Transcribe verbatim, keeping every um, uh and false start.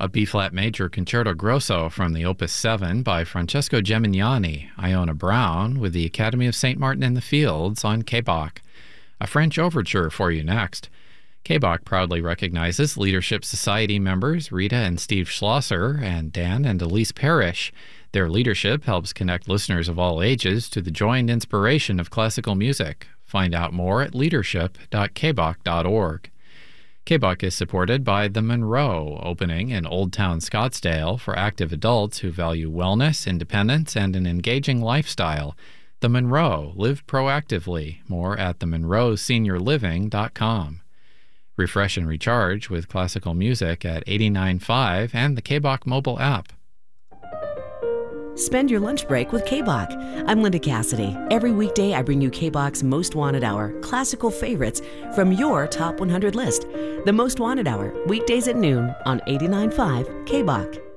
A B-flat major concerto grosso from the Opus seven by Francesco Gemignani, Iona Brown, with the Academy of Saint Martin in the Fields on K B O C. A French overture for you next. K B O C proudly recognizes Leadership Society members Rita and Steve Schlosser and Dan and Elise Parrish. Their leadership helps connect listeners of all ages to the joy and inspiration of classical music. Find out more at leadership dot k b o c dot org. K B O C is supported by The Monroe, opening in Old Town Scottsdale for active adults who value wellness, independence, and an engaging lifestyle. The Monroe, live proactively. More at the monroe senior living dot com. Refresh and recharge with classical music at eighty-nine point five and the K B O C mobile app. Spend your lunch break with K B O C. I'm Linda Cassidy. Every weekday I bring you K B O C's Most Wanted Hour, classical favorites from your top one hundred list. The Most Wanted Hour, weekdays at noon on eighty-nine point five K B O C.